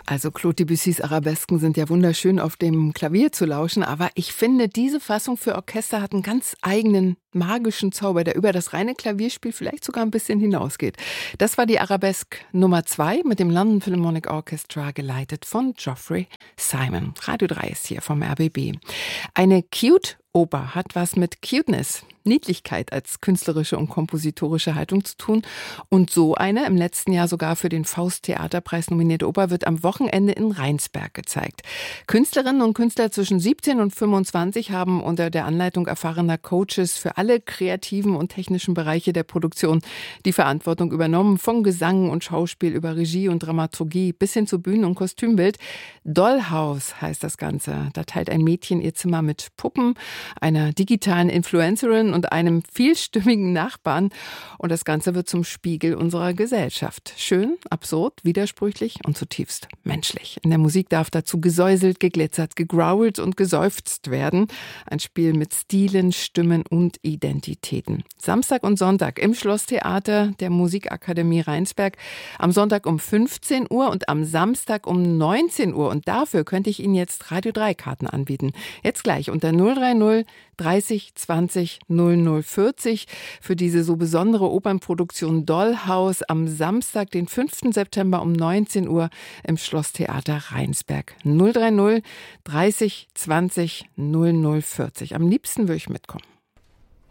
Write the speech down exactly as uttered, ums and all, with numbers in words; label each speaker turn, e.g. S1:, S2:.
S1: Also Claude Debussys Arabesken sind ja wunderschön auf dem Klavier zu lauschen, aber ich finde, diese Fassung für Orchester hat einen ganz eigenen magischen Zauber, der über das reine Klavierspiel vielleicht sogar ein bisschen hinausgeht. Das war die Arabesque Nummer zwei mit dem London Philharmonic Orchestra, geleitet von Geoffrey Simon. Radio drei ist hier vom R B B. Eine Cute-Oper hat was mit Cuteness, Niedlichkeit als künstlerische und kompositorische Haltung zu tun. Und so eine, im letzten Jahr sogar für den Faust-Theaterpreis nominierte Oper, wird am Wochenende in Rheinsberg gezeigt. Künstlerinnen und Künstler zwischen siebzehn und fünfundzwanzig haben unter der Anleitung erfahrener Coaches für alle kreativen und technischen Bereiche der Produktion die Verantwortung übernommen, von Gesang und Schauspiel über Regie und Dramaturgie bis hin zu Bühnen- und Kostümbild. Dollhouse heißt das Ganze. Da teilt ein Mädchen ihr Zimmer mit Puppen, einer digitalen Influencerin und einem vielstimmigen Nachbarn. Und das Ganze wird zum Spiegel unserer Gesellschaft. Schön, absurd, widersprüchlich und zutiefst menschlich. In der Musik darf dazu gesäuselt, geglitzert, gegrowlt und geseufzt werden. Ein Spiel mit Stilen, Stimmen und Identitäten. Samstag und Sonntag im Schlosstheater der Musikakademie Rheinsberg. Am Sonntag um fünfzehn Uhr und am Samstag um neunzehn Uhr. Und dafür könnte ich Ihnen jetzt Radio drei Karten anbieten. Jetzt gleich unter null drei null dreißig zwanzig null null vierzig für diese so besondere Opernproduktion Dollhouse am Samstag, den fünften September um neunzehn Uhr im Schlosstheater Rheinsberg. null drei null dreißig zwanzig null null vierzig. Am liebsten würde ich mitkommen.